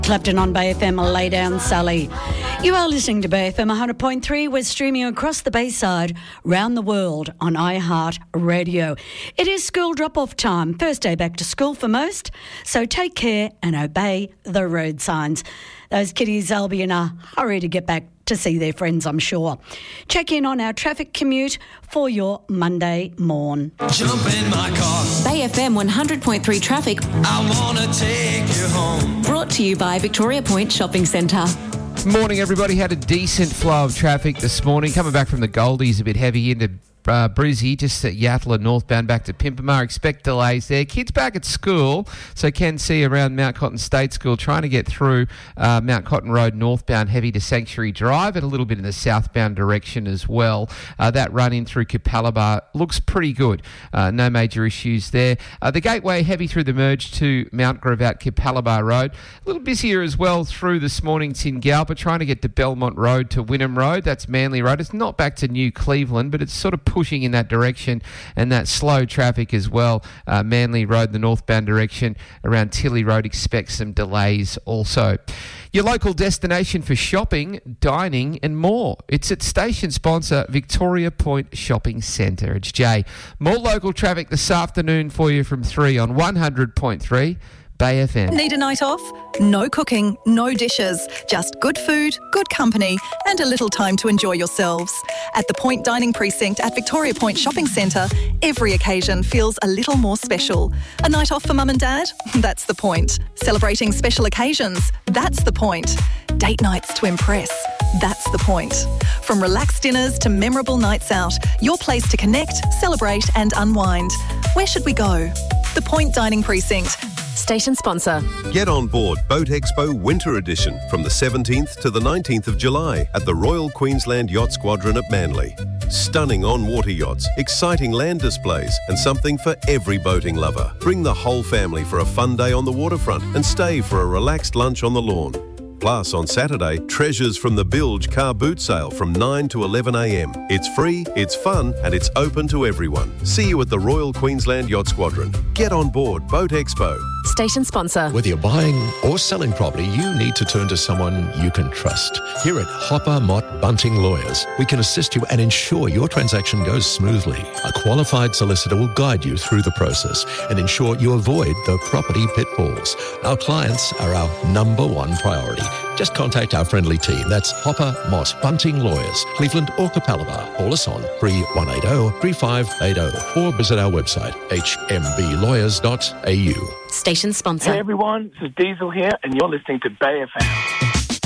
Clapton on Bay FM, Lay Down Sally. You are listening to Bay FM 100.3. We're streaming across the Bayside, round the world on iHeart Radio. It is school drop-off time, first day back to school for most, so take care and obey the road signs. Those kiddies, they'll be in a hurry to get back to see their friends, I'm sure. Check in on our traffic commute for your Monday morn. Jump in my car. Bay FM 100.3 traffic. I wanna take you home. Brought to you by Victoria Point Shopping Centre. Morning, everybody. Had a decent flow of traffic this morning. Coming back from the Goldies, a bit heavy into Brizzy, just at Yatala northbound back to Pimpamar. Expect delays there. Kids back at school, so can see around Mount Cotton State School trying to get through Mount Cotton Road northbound heavy to Sanctuary Drive and a little bit in the southbound direction as well. That run in through Capalaba looks pretty good. No major issues there. The Gateway heavy through the merge to Mount Gravatt Capalaba Road. A little busier as well through this morning Tingalpa, trying to get to Belmont Road to Wynnum Road. That's Manly Road. It's not back to New Cleveland, but it's sort of pushing in that direction, and that slow traffic as well. Manly Road, the northbound direction around Tilly Road, expect some delays also. Your local destination for shopping, dining and more. It's at station sponsor Victoria Point Shopping Centre. It's Jay. More local traffic this afternoon for you from 3 on 100.3 Bay FM. Need a night off? No cooking, no dishes, just good food, good company and a little time to enjoy yourselves. At the Point Dining Precinct at Victoria Point Shopping Centre, every occasion feels a little more special. A night off for mum and dad? That's the point. Celebrating special occasions? That's the point. Date nights to impress? That's the point. From relaxed dinners to memorable nights out, your place to connect, celebrate and unwind. Where should we go? The Point Dining Precinct. Station sponsor. Get on board Boat Expo Winter Edition from the 17th to the 19th of July at the Royal Queensland Yacht Squadron at Manly. Stunning on-water yachts, exciting land displays and something for every boating lover. Bring the whole family for a fun day on the waterfront and stay for a relaxed lunch on the lawn. Plus, on Saturday, treasures from the Bilge car boot sale from 9 to 11 a.m. It's free, it's fun, and it's open to everyone. See you at the Royal Queensland Yacht Squadron. Get on board Boat Expo. Station sponsor. Whether you're buying or selling property, you need to turn to someone you can trust. Here at Hopper Mott Bunting Lawyers, we can assist you and ensure your transaction goes smoothly. A qualified solicitor will guide you through the process and ensure you avoid the property pitfalls. Our clients are our number one priority. Just contact our friendly team. That's Hopper Mott Bunting Lawyers, Cleveland or Capalaba. Call us on 3180 3580 or visit our website hmblawyers.au. Station sponsor. Hey everyone, this is Diesel here and you're listening to Bay FM.